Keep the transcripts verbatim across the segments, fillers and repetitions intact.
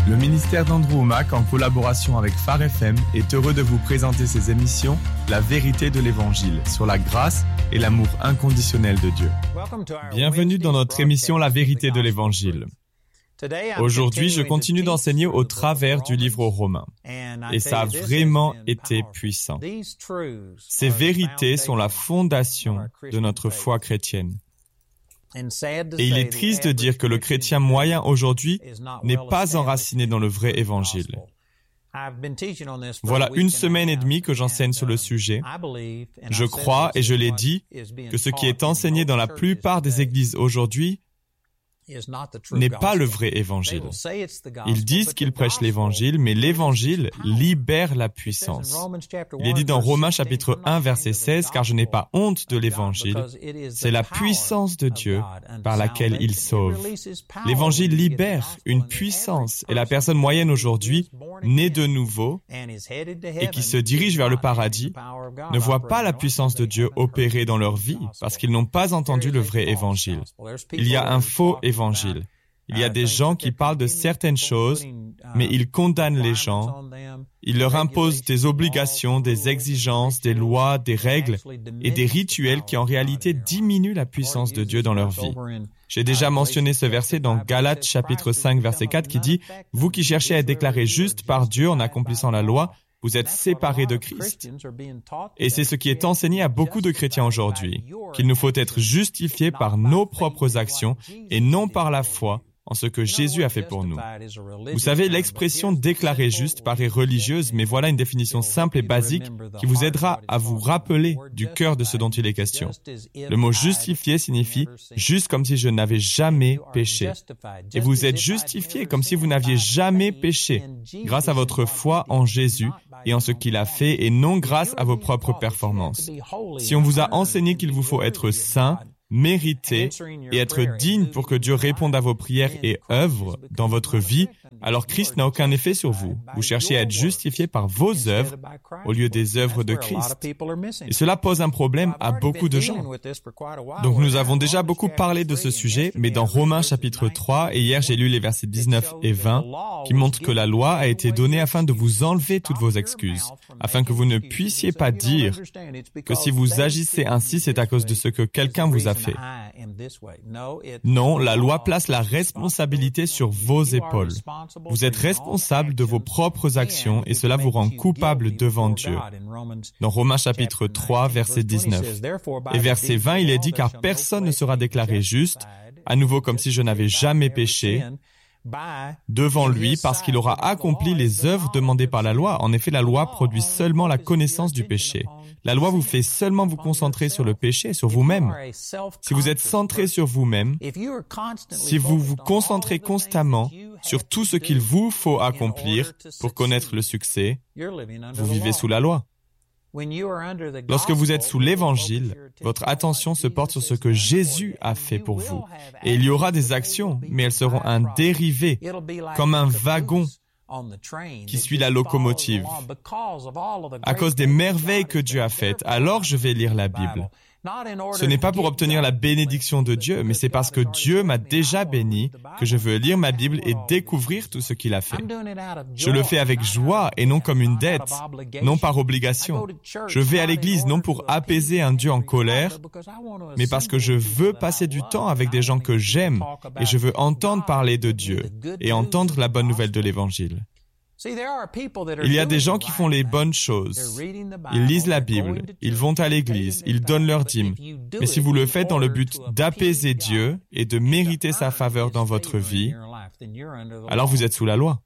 Le ministère d'Andrew Wommack, en collaboration avec Phare F M, est heureux de vous présenter ses émissions « La vérité de l'Évangile » sur la grâce et l'amour inconditionnel de Dieu. Bienvenue dans notre émission « La vérité de l'Évangile ». Aujourd'hui, je continue d'enseigner au travers du livre aux Romains. Et ça a vraiment été puissant. Ces vérités sont la fondation de notre foi chrétienne. Et il est triste de dire que le chrétien moyen aujourd'hui n'est pas enraciné dans le vrai évangile. Voilà une semaine et demie que j'enseigne sur le sujet. Je crois, et je l'ai dit, que ce qui est enseigné dans la plupart des églises aujourd'hui n'est pas le vrai évangile. Ils disent qu'ils prêchent l'évangile, mais l'évangile libère la puissance. Il est dit dans Romains chapitre un, verset seize, « Car je n'ai pas honte de l'évangile, c'est la puissance de Dieu par laquelle il sauve. » L'évangile libère une puissance, et la personne moyenne aujourd'hui, née de nouveau, et qui se dirige vers le paradis, ne voit pas la puissance de Dieu opérer dans leur vie, parce qu'ils n'ont pas entendu le vrai évangile. Il y a un faux évangile. Évangile. Il y a des gens qui parlent de certaines choses, mais ils condamnent les gens. Ils leur imposent des obligations, des exigences, des lois, des règles et des rituels qui en réalité diminuent la puissance de Dieu dans leur vie. J'ai déjà mentionné ce verset dans Galates chapitre cinq, verset quatre qui dit « Vous qui cherchez à être déclarés justes par Dieu en accomplissant la loi, vous êtes séparés de Christ. » Et c'est ce qui est enseigné à beaucoup de chrétiens aujourd'hui, qu'il nous faut être justifiés par nos propres actions et non par la foi en ce que Jésus a fait pour nous. Vous savez, l'expression « déclaré juste » paraît religieuse, mais voilà une définition simple et basique qui vous aidera à vous rappeler du cœur de ce dont il est question. Le mot « justifié » signifie « juste comme si je n'avais jamais péché ». Et vous êtes justifié comme si vous n'aviez jamais péché, grâce à votre foi en Jésus et en ce qu'il a fait, et non grâce à vos propres performances. Si on vous a enseigné qu'il vous faut être saint, mériter et être digne pour que Dieu réponde à vos prières et œuvre dans votre vie, alors Christ n'a aucun effet sur vous. Vous cherchez à être justifié par vos œuvres au lieu des œuvres de Christ. Et cela pose un problème à beaucoup de gens. Donc nous avons déjà beaucoup parlé de ce sujet, mais dans Romains chapitre trois, et hier j'ai lu les versets dix-neuf et vingt, qui montrent que la loi a été donnée afin de vous enlever toutes vos excuses, afin que vous ne puissiez pas dire que si vous agissez ainsi, c'est à cause de ce que quelqu'un vous a fait. Fait. Non, la loi place la responsabilité sur vos épaules. Vous êtes responsable de vos propres actions et cela vous rend coupable devant Dieu. Dans Romains chapitre trois, verset dix-neuf. Et verset vingt, il est dit « Car personne ne sera déclaré juste, à nouveau comme si je n'avais jamais péché, devant lui parce qu'il aura accompli les œuvres demandées par la loi. En effet, la loi produit seulement la connaissance du péché. La loi vous fait seulement vous concentrer sur le péché, sur vous-même. Si vous êtes centré sur vous-même, si vous vous concentrez constamment sur tout ce qu'il vous faut accomplir pour connaître le succès, vous vivez sous la loi. Lorsque vous êtes sous l'Évangile, votre attention se porte sur ce que Jésus a fait pour vous. Et il y aura des actions, mais elles seront un dérivé, comme un wagon qui suit la locomotive. À cause des merveilles que Dieu a faites, alors je vais lire la Bible. Ce n'est pas pour obtenir la bénédiction de Dieu, mais c'est parce que Dieu m'a déjà béni que je veux lire ma Bible et découvrir tout ce qu'il a fait. Je le fais avec joie et non comme une dette, non par obligation. Je vais à l'église non pour apaiser un Dieu en colère, mais parce que je veux passer du temps avec des gens que j'aime et je veux entendre parler de Dieu et entendre la bonne nouvelle de l'Évangile. Il y a des gens qui font les bonnes choses. Ils lisent la Bible, ils vont à l'église, ils donnent leur dîme. Mais si vous le faites dans le but d'apaiser Dieu et de mériter sa faveur dans votre vie, alors vous êtes sous la loi.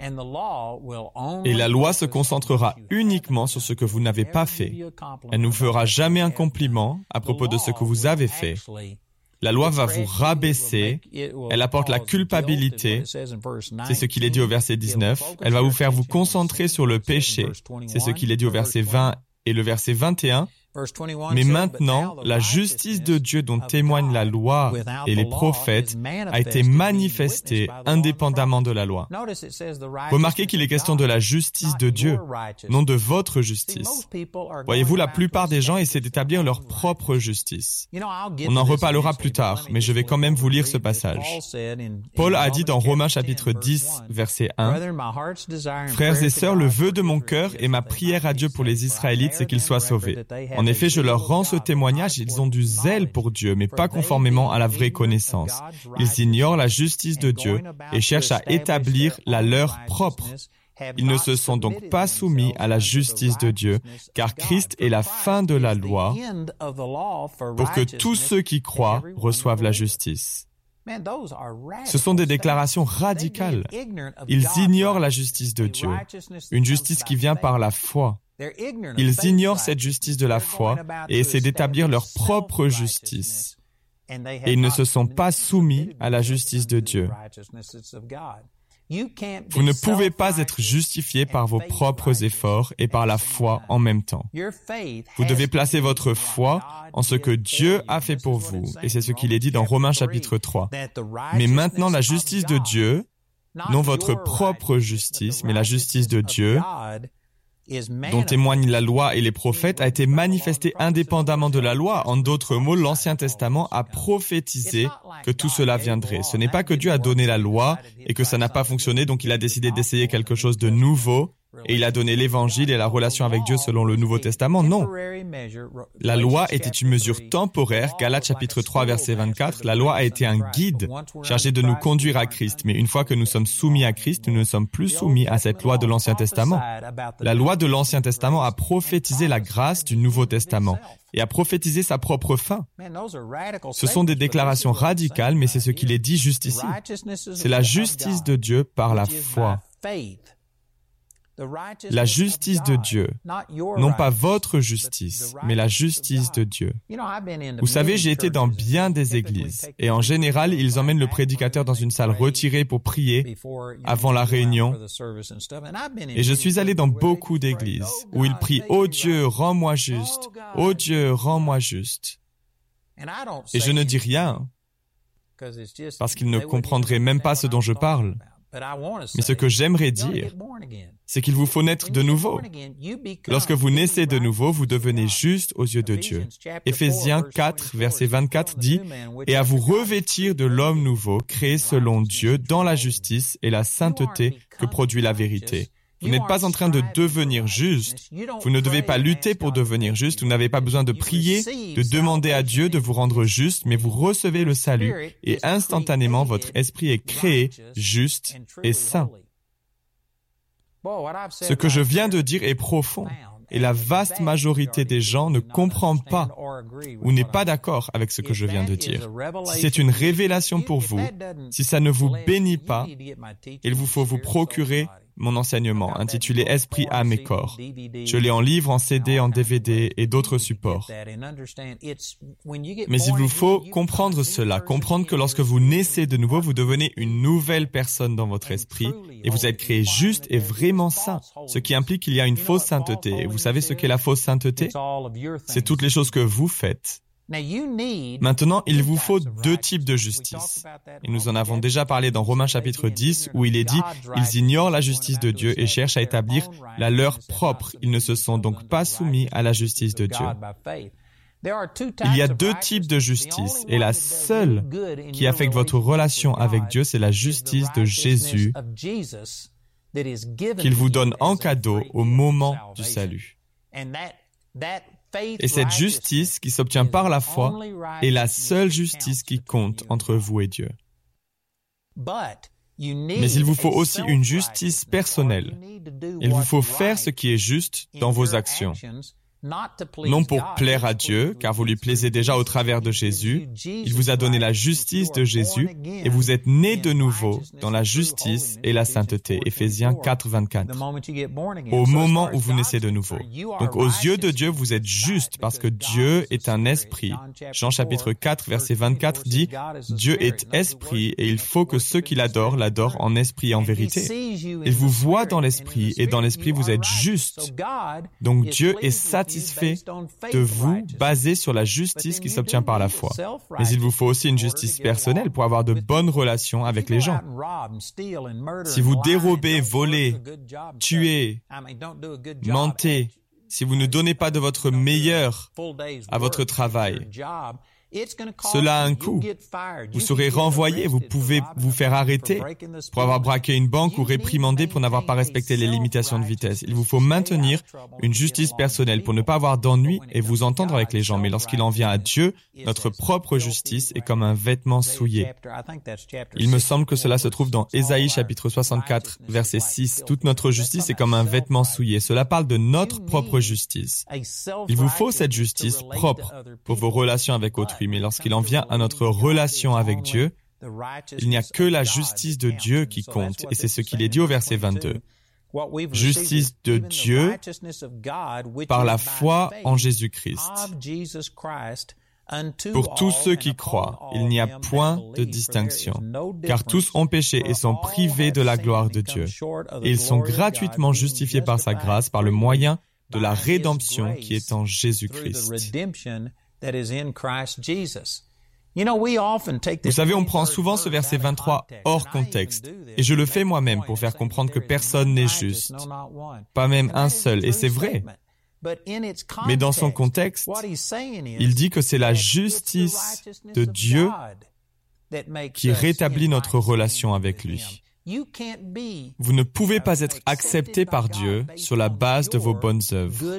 Et la loi se concentrera uniquement sur ce que vous n'avez pas fait. Elle ne vous fera jamais un compliment à propos de ce que vous avez fait. La loi va vous rabaisser, elle apporte la culpabilité, c'est ce qu'il est dit au verset dix-neuf, elle va vous faire vous concentrer sur le péché, c'est ce qu'il est dit au verset vingt et le verset vingt et un, Mais maintenant, la justice de Dieu dont témoignent la loi et les prophètes a été manifestée indépendamment de la loi. Remarquez qu'il est question de la justice de Dieu, non de votre justice. Voyez-vous, la plupart des gens essaient d'établir leur propre justice. On en reparlera plus tard, mais je vais quand même vous lire ce passage. Paul a dit dans Romains chapitre dix, verset un, « Frères et sœurs, le vœu de mon cœur et ma prière à Dieu pour les Israélites, c'est qu'ils soient sauvés. En effet, je leur rends ce témoignage, ils ont du zèle pour Dieu, mais pas conformément à la vraie connaissance. Ils ignorent la justice de Dieu et cherchent à établir la leur propre. Ils ne se sont donc pas soumis à la justice de Dieu, car Christ est la fin de la loi pour que tous ceux qui croient reçoivent la justice. » Ce sont des déclarations radicales. Ils ignorent la justice de Dieu, une justice qui vient par la foi. Ils ignorent cette justice de la foi et essaient d'établir leur propre justice. Et ils ne se sont pas soumis à la justice de Dieu. Vous ne pouvez pas être justifié par vos propres efforts et par la foi en même temps. Vous devez placer votre foi en ce que Dieu a fait pour vous, et c'est ce qu'il est dit dans Romains chapitre trois. Mais maintenant, la justice de Dieu, non votre propre justice, mais la justice de Dieu, dont témoignent la loi et les prophètes, a été manifestée indépendamment de la loi. En d'autres mots, l'Ancien Testament a prophétisé que tout cela viendrait. Ce n'est pas que Dieu a donné la loi et que ça n'a pas fonctionné, donc il a décidé d'essayer quelque chose de nouveau et il a donné l'Évangile et la relation avec Dieu selon le Nouveau Testament. Non. La loi était une mesure temporaire. Galates chapitre trois, verset vingt-quatre. La loi a été un guide chargé de nous conduire à Christ. Mais une fois que nous sommes soumis à Christ, nous ne sommes plus soumis à cette loi de l'Ancien Testament. La loi de l'Ancien Testament a prophétisé la grâce du Nouveau Testament et a prophétisé sa propre fin. Ce sont des déclarations radicales, mais c'est ce qu'il est dit juste ici. C'est la justice de Dieu par la foi. La justice de Dieu, non pas votre justice, mais la justice de Dieu. Vous savez, j'ai été dans bien des églises, et en général, ils emmènent le prédicateur dans une salle retirée pour prier avant la réunion. Et je suis allé dans beaucoup d'églises où ils prient « Oh Dieu, rends-moi juste! Oh Dieu, rends-moi juste! » Et je ne dis rien, parce qu'ils ne comprendraient même pas ce dont je parle. Mais ce que j'aimerais dire, c'est qu'il vous faut naître de nouveau. Lorsque vous naissez de nouveau, vous devenez juste aux yeux de Dieu. Éphésiens quatre, verset vingt-quatre dit « Et à vous revêtir de l'homme nouveau, créé selon Dieu, dans la justice et la sainteté que produit la vérité. » Vous n'êtes pas en train de devenir juste. Vous ne devez pas lutter pour devenir juste. Vous n'avez pas besoin de prier, de demander à Dieu de vous rendre juste, mais vous recevez le salut et instantanément votre esprit est créé juste et saint. Ce que je viens de dire est profond et la vaste majorité des gens ne comprend pas ou n'est pas d'accord avec ce que je viens de dire. Si c'est une révélation pour vous, si ça ne vous bénit pas, il vous faut vous procurer mon enseignement, intitulé « Esprit, âme et corps ». Je l'ai en livre, en C D, en D V D et d'autres supports. Mais il vous faut comprendre cela, comprendre que lorsque vous naissez de nouveau, vous devenez une nouvelle personne dans votre esprit et vous êtes créé juste et vraiment saint, ce qui implique qu'il y a une fausse sainteté. Et vous savez ce qu'est la fausse sainteté? C'est toutes les choses que vous faites. Maintenant, il vous faut deux types de justice. Et nous en avons déjà parlé dans Romains chapitre dix, où il est dit « Ils ignorent la justice de Dieu et cherchent à établir la leur propre. Ils ne se sont donc pas soumis à la justice de Dieu. » Il y a deux types de justice, et la seule qui affecte votre relation avec Dieu, c'est la justice de Jésus qu'il vous donne en cadeau au moment du salut. Et cette justice qui s'obtient par la foi est la seule justice qui compte entre vous et Dieu. Mais il vous faut aussi une justice personnelle. Il vous faut faire ce qui est juste dans vos actions. Non pour plaire à Dieu, car vous lui plaisez déjà au travers de Jésus. Il vous a donné la justice de Jésus et vous êtes nés de nouveau dans la justice et la sainteté. Éphésiens quatre, vingt-quatre. Au moment où vous naissez de nouveau. Donc aux yeux de Dieu, vous êtes juste parce que Dieu est un esprit. Jean chapitre quatre, verset vingt-quatre dit « Dieu est esprit et il faut que ceux qui l'adorent l'adorent en esprit et en vérité. » Il vous voit dans l'esprit et dans l'esprit vous êtes juste. Donc Dieu est satisfait satisfait de vous basée sur la justice qui s'obtient par la foi. Mais il vous faut aussi une justice personnelle pour avoir de bonnes relations avec les gens. Si vous dérobez, volez, tuez, mentez, si vous ne donnez pas de votre meilleur à votre travail, cela a un coût. Vous serez renvoyé, vous pouvez vous faire arrêter pour avoir braqué une banque ou réprimandé pour n'avoir pas respecté les limitations de vitesse. Il vous faut maintenir une justice personnelle pour ne pas avoir d'ennui et vous entendre avec les gens. Mais lorsqu'il en vient à Dieu, notre propre justice est comme un vêtement souillé. Il me semble que cela se trouve dans Ésaïe chapitre soixante-quatre, verset six. Toute notre justice est comme un vêtement souillé. Cela parle de notre propre justice. Il vous faut cette justice propre pour vos relations avec autrui. Mais lorsqu'il en vient à notre relation avec Dieu, il n'y a que la justice de Dieu qui compte. Et c'est ce qu'il est dit au verset vingt-deux. Justice de Dieu par la foi en Jésus-Christ. Pour tous ceux qui croient, il n'y a point de distinction, car tous ont péché et sont privés de la gloire de Dieu. Et ils sont gratuitement justifiés par sa grâce, par le moyen de la rédemption qui est en Jésus-Christ. Vous savez, on prend souvent ce verset vingt-trois hors contexte, et je le fais moi-même pour faire comprendre que personne n'est juste, pas même un seul, et c'est vrai. Mais dans son contexte, il dit que c'est la justice de Dieu qui rétablit notre relation avec lui. Vous ne pouvez pas être accepté par Dieu sur la base de vos bonnes œuvres.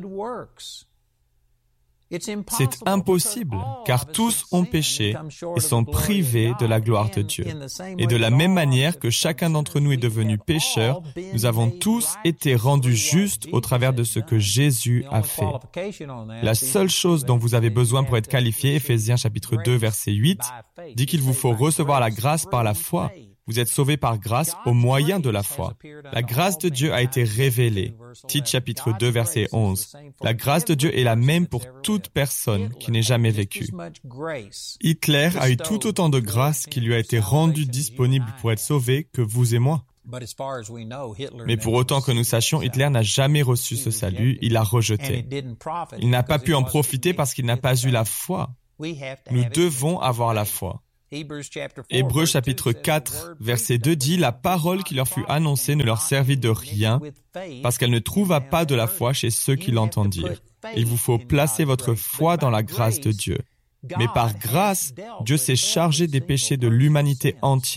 C'est impossible, car tous ont péché et sont privés de la gloire de Dieu. Et de la même manière que chacun d'entre nous est devenu pécheur, nous avons tous été rendus justes au travers de ce que Jésus a fait. La seule chose dont vous avez besoin pour être qualifié, Éphésiens chapitre deux, verset huit, dit qu'il vous faut recevoir la grâce par la foi. Vous êtes sauvés par grâce au moyen de la foi. La grâce de Dieu a été révélée. Tite chapitre deux, verset onze. La grâce de Dieu est la même pour toute personne qui n'ait jamais vécu. Hitler a eu tout autant de grâce qui lui a été rendue disponible pour être sauvé que vous et moi. Mais pour autant que nous sachions, Hitler n'a jamais reçu ce salut, il l'a rejeté. Il n'a pas pu en profiter parce qu'il n'a pas eu la foi. Nous devons avoir la foi. Hébreux chapitre quatre, verset deux dit « La parole qui leur fut annoncée ne leur servit de rien, parce qu'elle ne trouva pas de la foi chez ceux qui l'entendirent. Il vous faut placer votre foi dans la grâce de Dieu. Mais par grâce, Dieu s'est chargé des péchés de l'humanité entière. »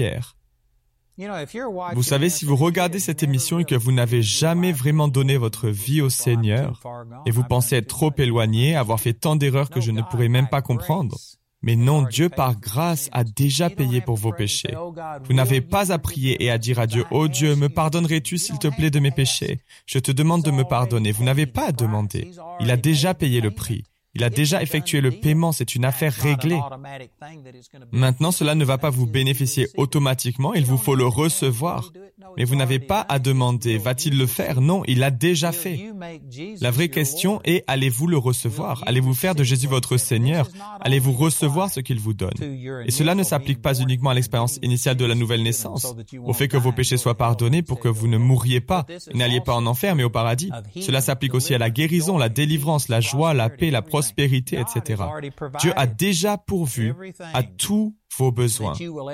Vous savez, si vous regardez cette émission et que vous n'avez jamais vraiment donné votre vie au Seigneur, et vous pensez être trop éloigné, avoir fait tant d'erreurs que je ne pourrais même pas comprendre, mais non, Dieu par grâce a déjà payé pour vos péchés. Vous n'avez pas à prier et à dire à Dieu, « Oh Dieu, me pardonnerais-tu s'il te plaît de mes péchés? Je te demande de me pardonner. » Vous n'avez pas à demander. Il a déjà payé le prix. Il a déjà effectué le paiement, c'est une affaire réglée. Maintenant, cela ne va pas vous bénéficier automatiquement, il vous faut le recevoir. Mais vous n'avez pas à demander, va-t-il le faire? Non, il l'a déjà fait. La vraie question est, allez-vous le recevoir? Allez-vous faire de Jésus votre Seigneur? Allez-vous recevoir ce qu'il vous donne? Et cela ne s'applique pas uniquement à l'expérience initiale de la nouvelle naissance, au fait que vos péchés soient pardonnés pour que vous ne mourriez pas, n'alliez pas en enfer, mais au paradis. Cela s'applique aussi à la guérison, la délivrance, la joie, la paix, la prospérité, et cetera. Dieu a déjà pourvu à tous vos besoins.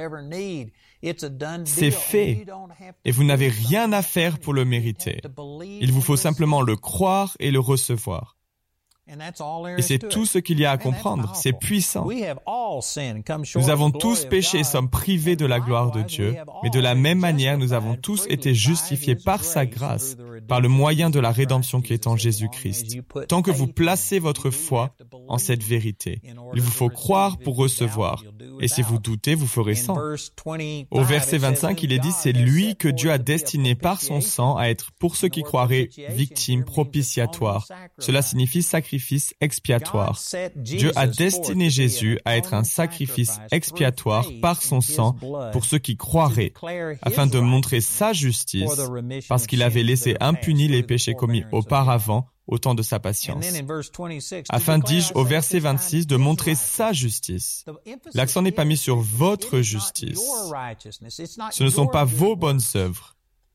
C'est fait, et vous n'avez rien à faire pour le mériter. Il vous faut simplement le croire et le recevoir. Et c'est tout ce qu'il y a à comprendre. C'est puissant. Nous avons tous péché et sommes privés de la gloire de Dieu, mais de la même manière, nous avons tous été justifiés par sa grâce, par le moyen de la rédemption qui est en Jésus-Christ. Tant que vous placez votre foi en cette vérité, il vous faut croire pour recevoir. Et si vous doutez, vous ferez sans. Au verset vingt-cinq, il est dit, c'est lui que Dieu a destiné par son sang à être, pour ceux qui croiraient, victime propitiatoire. Cela signifie sacrifice expiatoire. Dieu a destiné Jésus à être un sacrifice expiatoire par son sang pour ceux qui croiraient, afin de montrer sa justice, parce qu'il avait laissé impunis les péchés commis auparavant au temps de sa patience. Afin, dis-je, au verset vingt-six, de montrer sa justice. L'accent n'est pas mis sur votre justice. Ce ne sont pas vos bonnes œuvres.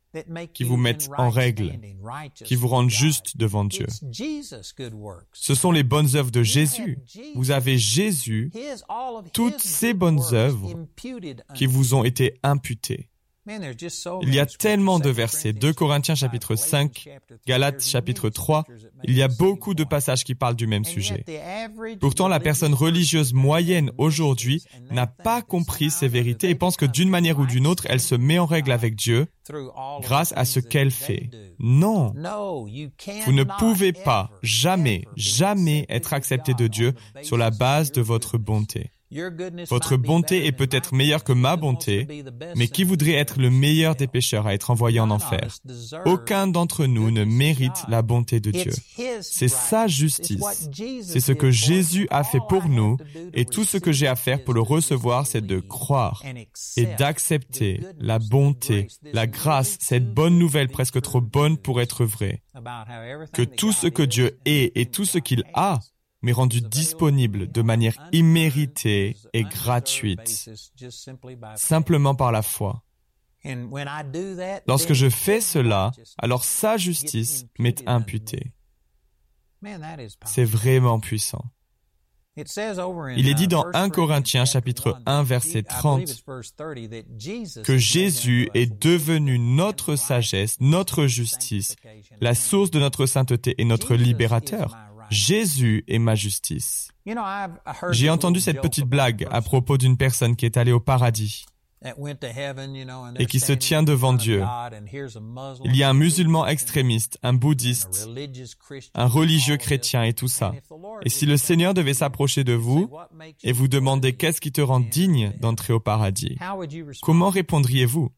qui vous mettent en règle, qui vous rendent juste devant Dieu. Ce sont les bonnes œuvres de Jésus. Vous avez Jésus, toutes ces bonnes œuvres qui vous ont été imputées. Il y a tellement de versets, deux Corinthiens chapitre cinq, Galates chapitre trois, il y a beaucoup de passages qui parlent du même sujet. Pourtant, la personne religieuse moyenne aujourd'hui n'a pas compris ces vérités et pense que d'une manière ou d'une autre, elle se met en règle avec Dieu grâce à ce qu'elle fait. Non, vous ne pouvez pas, jamais, jamais être accepté de Dieu sur la base de votre bonté. Votre bonté est peut-être meilleure que ma bonté, mais qui voudrait être le meilleur des pécheurs à être envoyé en enfer? Aucun d'entre nous ne mérite la bonté de Dieu. C'est sa justice. C'est ce que Jésus a fait pour nous, et tout ce que j'ai à faire pour le recevoir, c'est de croire et d'accepter la bonté, la grâce, cette bonne nouvelle presque trop bonne pour être vraie. Que tout ce que Dieu est et tout ce qu'il a mais rendu disponible de manière imméritée et gratuite, simplement par la foi. Lorsque je fais cela, alors sa justice m'est imputée. C'est vraiment puissant. Il est dit dans premier Corinthiens chapitre un verset trente que Jésus est devenu notre sagesse, notre justice, la source de notre sainteté et notre libérateur. Jésus est ma justice. J'ai entendu cette petite blague à propos d'une personne qui est allée au paradis et qui se tient devant Dieu. Il y a un musulman extrémiste, un bouddhiste, un religieux chrétien et tout ça. Et si le Seigneur devait s'approcher de vous et vous demander qu'est-ce qui te rend digne d'entrer au paradis, comment répondriez-vous?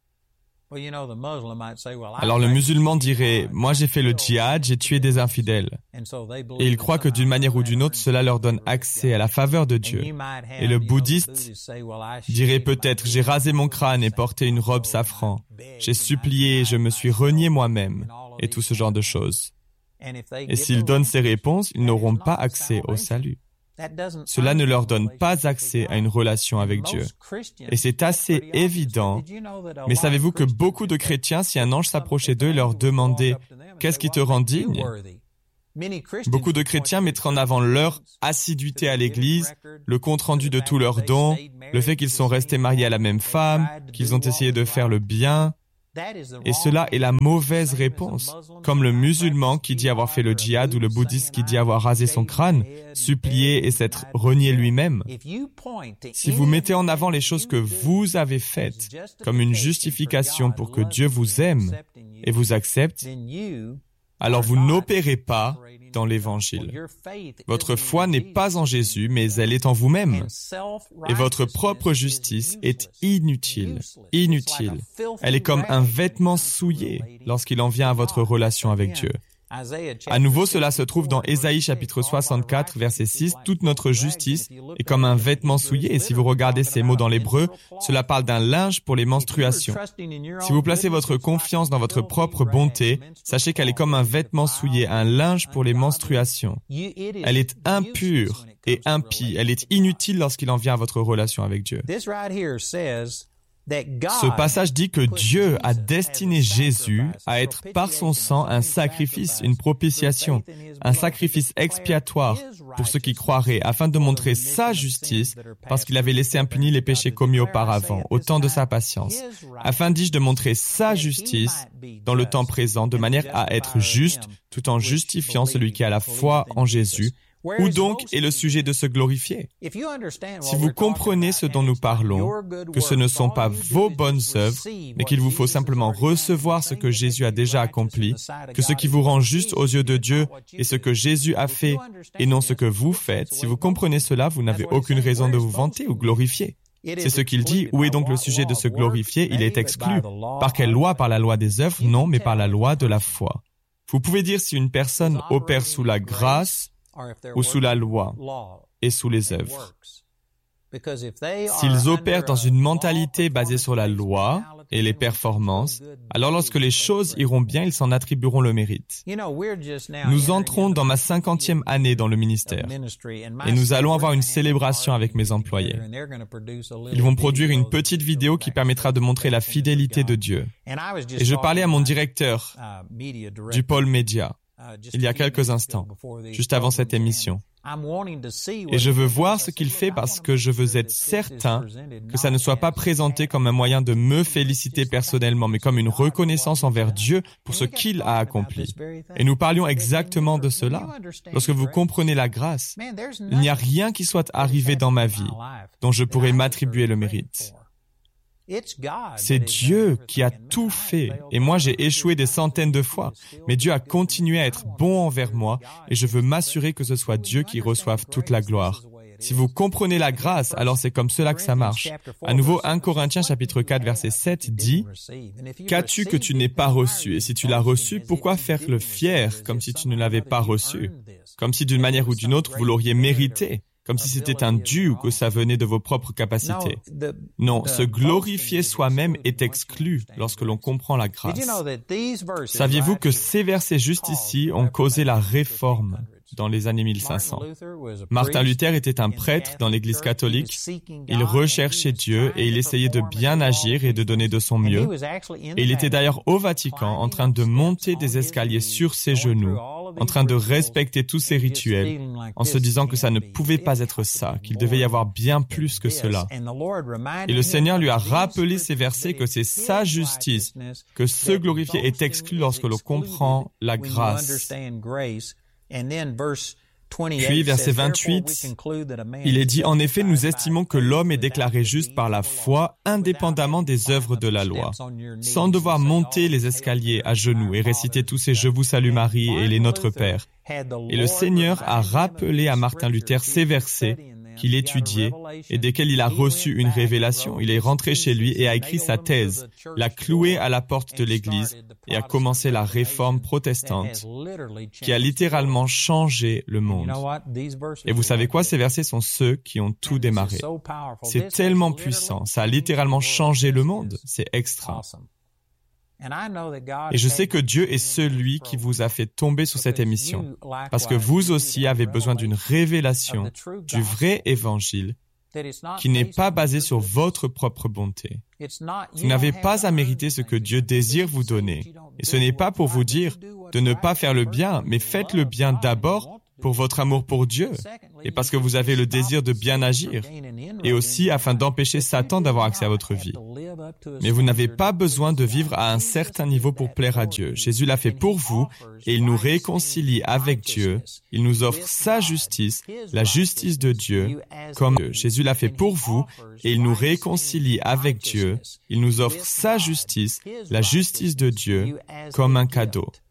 Alors le musulman dirait, moi j'ai fait le djihad, j'ai tué des infidèles. Et il croit que d'une manière ou d'une autre, cela leur donne accès à la faveur de Dieu. Et le bouddhiste dirait peut-être, j'ai rasé mon crâne et porté une robe safran. J'ai supplié, je me suis renié moi-même, et tout ce genre de choses. Et s'ils donnent ces réponses, ils n'auront pas accès au salut. Cela ne leur donne pas accès à une relation avec Dieu. Et c'est assez évident. Mais savez-vous que beaucoup de chrétiens, si un ange s'approchait d'eux et leur demandait « Qu'est-ce qui te rend digne ?» Beaucoup de chrétiens mettraient en avant leur assiduité à l'Église, le compte-rendu de tous leurs dons, le fait qu'ils sont restés mariés à la même femme, qu'ils ont essayé de faire le bien. Et cela est la mauvaise réponse. Comme le musulman qui dit avoir fait le djihad ou le bouddhiste qui dit avoir rasé son crâne, supplié et s'être renié lui-même. Si vous mettez en avant les choses que vous avez faites comme une justification pour que Dieu vous aime et vous accepte, alors vous n'opérez pas dans l'Évangile. Votre foi n'est pas en Jésus, mais elle est en vous-même. Et votre propre justice est inutile, inutile. Elle est comme un vêtement souillé lorsqu'il en vient à votre relation avec Dieu. À nouveau, cela se trouve dans Ésaïe chapitre soixante-quatre, verset six. Toute notre justice est comme un vêtement souillé. Et si vous regardez ces mots dans l'hébreu, cela parle d'un linge pour les menstruations. Si vous placez votre confiance dans votre propre bonté, sachez qu'elle est comme un vêtement souillé, un linge pour les menstruations. Elle est impure et impie. Elle est inutile lorsqu'il en vient à votre relation avec Dieu. Ce passage dit que Dieu a destiné Jésus à être par son sang un sacrifice, une propitiation, un sacrifice expiatoire pour ceux qui croiraient, afin de montrer sa justice, parce qu'il avait laissé impunis les péchés commis auparavant, au temps de sa patience, afin, dis-je, de montrer sa justice dans le temps présent, de manière à être juste, tout en justifiant celui qui a la foi en Jésus. Où donc est le sujet de se glorifier? Si vous comprenez ce dont nous parlons, que ce ne sont pas vos bonnes œuvres, mais qu'il vous faut simplement recevoir ce que Jésus a déjà accompli, que ce qui vous rend juste aux yeux de Dieu est ce que Jésus a fait et non ce que vous faites, si vous comprenez cela, vous n'avez aucune raison de vous vanter ou glorifier. C'est ce qu'il dit. Où est donc le sujet de se glorifier? Il est exclu. Par quelle loi? Par la loi des œuvres? Non, mais par la loi de la foi. Vous pouvez dire si une personne opère sous la grâce ou sous la loi et sous les œuvres. S'ils opèrent dans une mentalité basée sur la loi, et les performances, alors lorsque les choses iront bien, ils s'en attribueront le mérite. Nous entrons dans ma cinquantième année dans le ministère et nous allons avoir une célébration avec mes employés. Ils vont produire une petite vidéo qui permettra de montrer la fidélité de Dieu. Et je parlais à mon directeur du pôle média il y a quelques instants, juste avant cette émission. Et je veux voir ce qu'il fait parce que je veux être certain que ça ne soit pas présenté comme un moyen de me féliciter personnellement, mais comme une reconnaissance envers Dieu pour ce qu'il a accompli. Et nous parlions exactement de cela. Lorsque vous comprenez la grâce, il n'y a rien qui soit arrivé dans ma vie dont je pourrais m'attribuer le mérite. C'est Dieu qui a tout fait et moi j'ai échoué des centaines de fois, mais Dieu a continué à être bon envers moi et je veux m'assurer que ce soit Dieu qui reçoive toute la gloire. Si vous comprenez la grâce, alors c'est comme cela que ça marche. À nouveau, premier Corinthiens chapitre quatre verset sept dit « Qu'as-tu que tu n'aies pas reçu? Et si tu l'as reçu, pourquoi faire le fier comme si tu ne l'avais pas reçu? Comme si d'une manière ou d'une autre vous l'auriez mérité. » Comme si c'était un dû ou que ça venait de vos propres capacités. Non, se glorifier soi-même est exclu lorsque l'on comprend la grâce. Saviez-vous que ces versets juste ici ont causé la réforme dans les années mille cinq cents? Martin Luther était un prêtre dans l'Église catholique. Il recherchait Dieu et il essayait de bien agir et de donner de son mieux. Et il était d'ailleurs au Vatican en train de monter des escaliers sur ses genoux, en train de respecter tous ces rituels, en se disant que ça ne pouvait pas être ça, qu'il devait y avoir bien plus que cela. Et le Seigneur lui a rappelé ces versets que c'est sa justice, que se glorifier est exclu lorsque l'on comprend la grâce. Puis, verset vingt-huit, il est dit « En effet, nous estimons que l'homme est déclaré juste par la foi, indépendamment des œuvres de la loi, sans devoir monter les escaliers à genoux et réciter tous ces « Je vous salue Marie » et les « Notre Père ». Et le Seigneur a rappelé à Martin Luther ces versets qu'il étudiait et desquels il a reçu une révélation. Il est rentré chez lui et a écrit sa thèse, l'a clouée à la porte de l'Église et a commencé la réforme protestante qui a littéralement changé le monde. Et vous savez quoi? Ces versets sont ceux qui ont tout démarré. C'est tellement puissant, ça a littéralement changé le monde. C'est extra. Et je sais que Dieu est celui qui vous a fait tomber sous cette émission, parce que vous aussi avez besoin d'une révélation du vrai évangile qui n'est pas basé sur votre propre bonté. Vous n'avez pas à mériter ce que Dieu désire vous donner. Et ce n'est pas pour vous dire de ne pas faire le bien, mais faites le bien d'abord pour votre amour pour Dieu et parce que vous avez le désir de bien agir et aussi afin d'empêcher Satan d'avoir accès à votre vie. Mais vous n'avez pas besoin de vivre à un certain niveau pour plaire à Dieu. Jésus l'a fait pour vous et il nous réconcilie avec Dieu. Il nous offre sa justice, la justice de Dieu, comme Jésus l'a fait pour vous et il nous réconcilie avec Dieu. Il nous offre sa justice, la justice de Dieu, comme un cadeau.